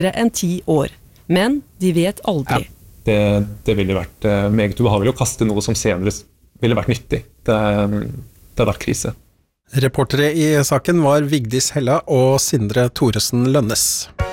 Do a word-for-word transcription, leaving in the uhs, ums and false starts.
enn ti år. Men de vet aldri. Ja, det, det ville vært uh, meget ubehagelig å kaste noe som senere ville vært nyttig. Det, det har vært krise. Reportere i saken var Vigdis Hella og Sindre Thoresen Lønnes.